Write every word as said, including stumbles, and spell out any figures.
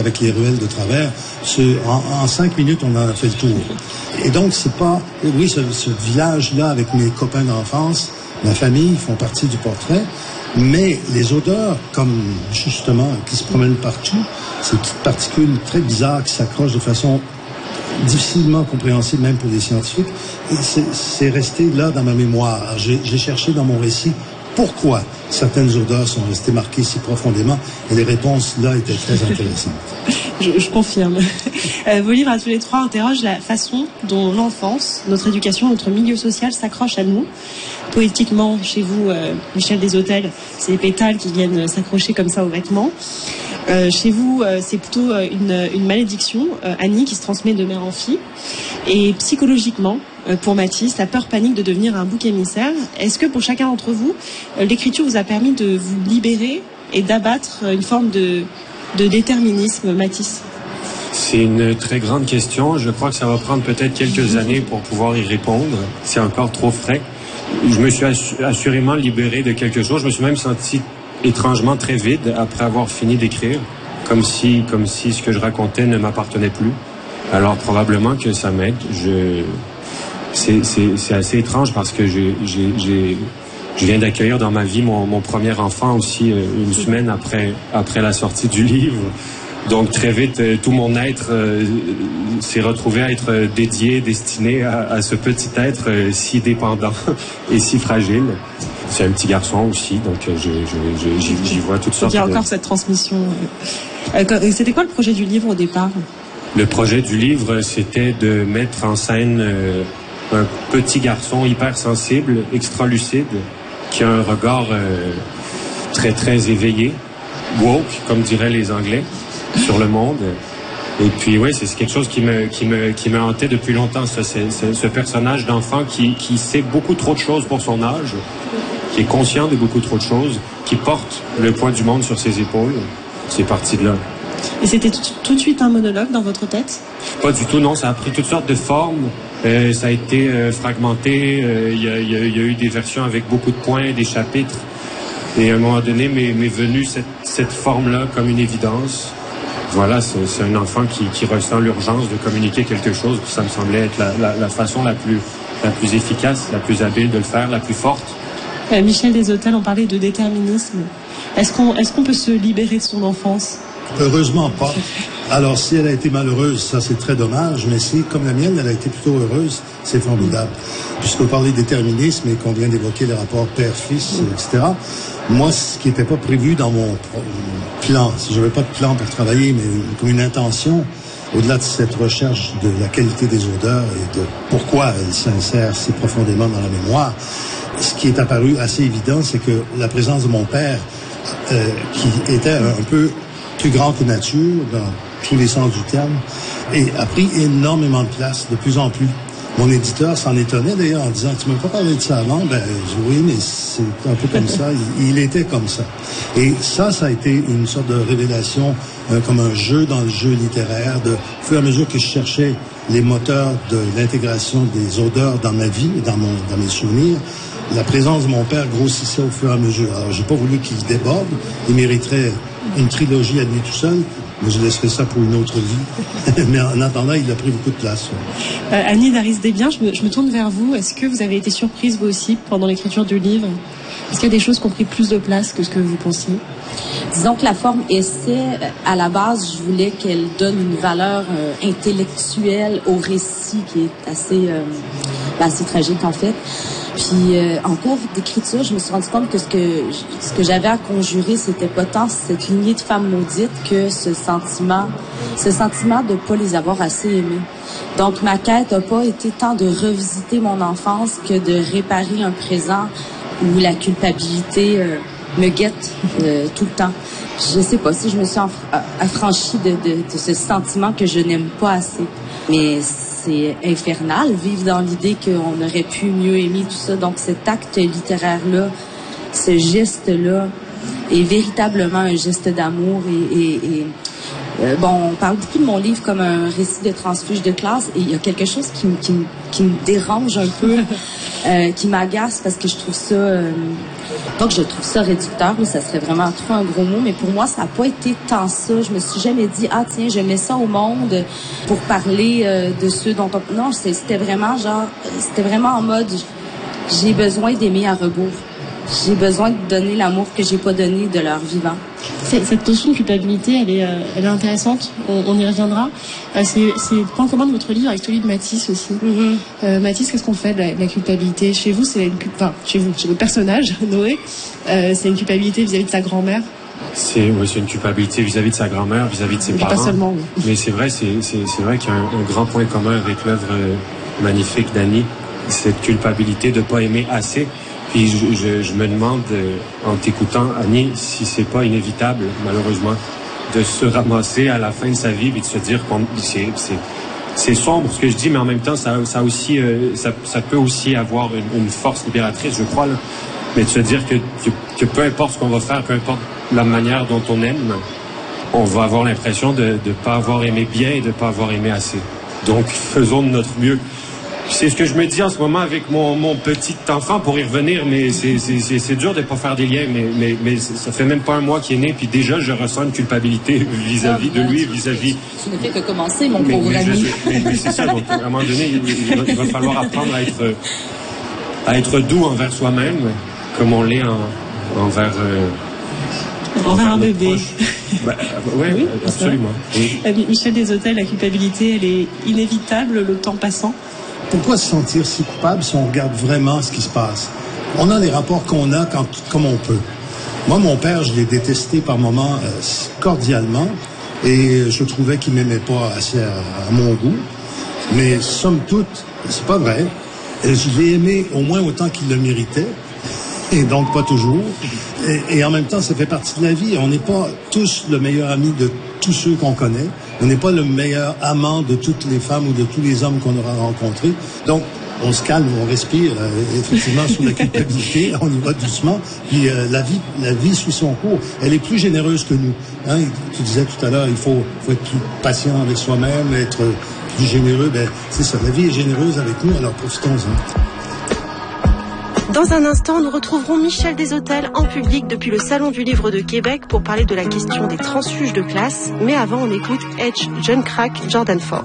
avec les ruelles de travers. En, en cinq minutes, on en a fait le tour. Et donc, c'est pas... Oui, ce, ce village-là, avec mes copains d'enfance, ma famille, font partie du portrait. Mais les odeurs, comme justement, qui se promènent partout, ces petites particules très bizarres qui s'accrochent de façon difficilement compréhensible même pour les scientifiques, c'est resté là dans ma mémoire. J'ai cherché dans mon récit pourquoi certaines odeurs sont restées marquées si profondément, et les réponses là étaient très intéressantes. Je, je confirme. Euh, vos livres à tous les trois interrogent la façon dont l'enfance, notre éducation, notre milieu social s'accroche à nous. Poétiquement, chez vous, euh, Michel Deshôtels, c'est les pétales qui viennent s'accrocher comme ça aux vêtements. Euh, chez vous, euh, c'est plutôt euh, une, une malédiction, euh, Annie, qui se transmet de mère en fille. Et psychologiquement, euh, pour Mathis, la peur panique de devenir un bouc émissaire. Est-ce que pour chacun d'entre vous, euh, l'écriture vous a permis de vous libérer et d'abattre euh, une forme de, de déterminisme, Mathis? C'est une très grande question. Je crois que ça va prendre peut-être quelques années pour pouvoir y répondre. C'est encore trop frais. Je me suis assurément libéré de quelque chose. Je me suis même senti étrangement très vide après avoir fini d'écrire, comme si, comme si ce que je racontais ne m'appartenait plus. Alors probablement que ça m'aide. Je, c'est, c'est, c'est assez étrange parce que j'ai, j'ai, j'ai, je viens d'accueillir dans ma vie mon, mon premier enfant aussi une semaine après, après la sortie du livre. Donc très vite, tout mon être euh, s'est retrouvé à être dédié, destiné à, à ce petit être euh, si dépendant et si fragile. C'est un petit garçon aussi, donc je, je, je, j'y, j'y vois toutes sortes. Il y a encore de... cette transmission. Euh, c'était quoi le projet du livre au départ? Le projet du livre, c'était de mettre en scène euh, un petit garçon hypersensible, extra-lucide, qui a un regard euh, très très éveillé, woke, comme diraient les Anglais, sur le monde. Et puis oui, c'est quelque chose qui me qui me qui me hantait depuis longtemps. Ça, c'est, c'est ce personnage d'enfant qui qui sait beaucoup trop de choses pour son âge, qui est conscient de beaucoup trop de choses, qui porte le poids du monde sur ses épaules. C'est parti de là. Et c'était tout, tout de suite un monologue dans votre tête? Pas du tout, non. Ça a pris toutes sortes de formes. Euh, ça a été euh, fragmenté. Il euh, y, a, y, a, y a eu des versions avec beaucoup de points, des chapitres. Et à un moment donné, m'est, m'est venue cette, cette forme-là comme une évidence. Voilà, c'est, c'est un enfant qui, qui ressent l'urgence de communiquer quelque chose. Ça me semblait être la, la, la façon la plus, la plus efficace, la plus habile de le faire, la plus forte. Euh, Michel Deshôtels, on parlait de déterminisme. Est-ce qu'on, est-ce qu'on peut se libérer de son enfance? Heureusement pas. Alors, si elle a été malheureuse, ça c'est très dommage, mais si, comme la mienne, elle a été plutôt heureuse, c'est formidable. Puisqu'on parlait de déterminisme et qu'on vient d'évoquer les rapports père-fils, et cetera, moi, ce qui n'était pas prévu dans mon plan, si je n'avais pas de plan pour travailler, mais comme une intention, au-delà de cette recherche de la qualité des odeurs et de pourquoi elles s'insèrent si profondément dans la mémoire, ce qui est apparu assez évident, c'est que la présence de mon père, euh, qui était un, un peu plus grand que nature, dans tous les sens du terme, et a pris énormément de place, de plus en plus. Mon éditeur s'en étonnait d'ailleurs en disant « Tu ne m'as pas parlé de ça avant? » Ben oui, mais c'est un peu comme ça. Il, il était comme ça. Et ça, ça a été une sorte de révélation, euh, comme un jeu dans le jeu littéraire, de au fur et à mesure que je cherchais les moteurs de l'intégration des odeurs dans ma vie et dans, mon, dans mes souvenirs, la présence de mon père grossissait au fur et à mesure. Alors, j'ai pas voulu qu'il déborde. Il mériterait une trilogie à lui tout seul, mais je laisserai ça pour une autre vie. Mais en attendant, il a pris beaucoup de place. Ouais. Euh, Annie Daris-Desbiens, je me, je me tourne vers vous. Est-ce que vous avez été surprise, vous aussi, pendant l'écriture du livre? Est-ce qu'il y a des choses qui ont pris plus de place que ce que vous pensiez? Disons que la forme essai, à la base, je voulais qu'elle donne une valeur euh, intellectuelle au récit qui est assez, euh, assez tragique, en fait. Puis, euh, en cours d'écriture, je me suis rendu compte que ce que, ce que j'avais à conjurer, c'était pas tant cette lignée de femmes maudites que ce sentiment, ce sentiment de pas les avoir assez aimées. Donc, ma quête a pas été tant de revisiter mon enfance que de réparer un présent où la culpabilité euh, me guette euh, tout le temps. Je sais pas si je me suis affranchie de, de, de ce sentiment que je n'aime pas assez. Mais c'est infernal, vivre dans l'idée qu'on aurait pu mieux aimer tout ça. Donc cet acte littéraire-là, ce geste-là, est véritablement un geste d'amour. Et, et, et euh, bon, on parle beaucoup de mon livre comme un récit de transfuge de classe, et il y a quelque chose qui, qui, qui me dérange un peu, euh, qui m'agace parce que je trouve ça euh, Donc, je trouve ça réducteur, mais ça serait vraiment trop un gros mot. Mais pour moi, ça n'a pas été tant ça. Je me suis jamais dit, ah tiens, je mets ça au monde pour parler euh, de ceux dont on... Non, c'était vraiment genre, c'était vraiment en mode, j'ai besoin d'aimer à rebours. J'ai besoin de donner l'amour que j'ai pas donné de leur vivant. Cette notion de culpabilité, elle est, euh, elle est intéressante. On, on y reviendra. Euh, c'est, c'est le point commun de votre livre avec celui de Mathis aussi. Mm-hmm. Euh, Mathis, qu'est-ce qu'on fait de la, de la culpabilité? Chez vous, c'est une enfin, chez vous, chez votre personnage, Noé, euh, c'est une culpabilité vis-à-vis de sa grand-mère. C'est, oui, c'est une culpabilité vis-à-vis de sa grand-mère, vis-à-vis de ses Mais parents. Pas seulement. Oui. Mais c'est vrai, c'est, c'est, c'est vrai qu'il y a un, un grand point commun avec l'œuvre euh, magnifique d'Annie, cette culpabilité de pas aimer assez. Puis je, je, je me demande, euh, en t'écoutant, Annie, si c'est pas inévitable, malheureusement, de se ramasser à la fin de sa vie et de se dire qu'on c'est, c'est, c'est sombre ce que je dis, mais en même temps, ça, ça aussi, euh, ça, ça peut aussi avoir une, une force libératrice, je crois, là. Mais de se dire que, que, que peu importe ce qu'on va faire, peu importe la manière dont on aime, on va avoir l'impression de ne pas avoir aimé bien et de ne pas avoir aimé assez. Donc, faisons de notre mieux. C'est ce que je me dis en ce moment avec mon, mon petit enfant, pour y revenir, mais c'est, c'est, c'est, c'est dur de ne pas faire des liens, mais, mais, mais ça fait même pas un mois qu'il est né, puis déjà je ressens une culpabilité vis-à-vis de lui, vis-à-vis... Tu ne fais que commencer, mon mais, pauvre mais ami. Je, mais, mais c'est ça, donc à un moment donné, il, il, va, il va falloir apprendre à être, à être doux envers soi-même, comme on l'est en, envers... Euh, envers un bébé. Bah, ouais, oui, absolument. Oui. Euh, Michel Deshotel, la culpabilité, elle est inévitable le temps passant. Pourquoi se sentir si coupable si on regarde vraiment ce qui se passe? On a les rapports qu'on a quand, comme on peut. Moi, mon père, je l'ai détesté par moments euh, cordialement et je trouvais qu'il m'aimait pas assez à, à mon goût. Mais somme toute, c'est pas vrai. Je l'ai aimé au moins autant qu'il le méritait. Et donc pas toujours. Et, et en même temps, ça fait partie de la vie. On n'est pas tous le meilleur ami de tous ceux qu'on connaît. On n'est pas le meilleur amant de toutes les femmes ou de tous les hommes qu'on aura rencontrés. Donc, on se calme, on respire, euh, effectivement, sur la culpabilité, on y va doucement. Puis euh, la vie, la vie suit son cours. Elle est plus généreuse que nous. Hein? Tu disais tout à l'heure, il faut, faut être plus patient avec soi-même, être plus généreux. Ben, c'est ça, la vie est généreuse avec nous, alors profitons-en. Dans un instant, nous retrouverons Michel Deshotel en public depuis le Salon du Livre de Québec pour parler de la question des transfuges de classe. Mais avant, on écoute Edge, John Crack, Jordan Ford.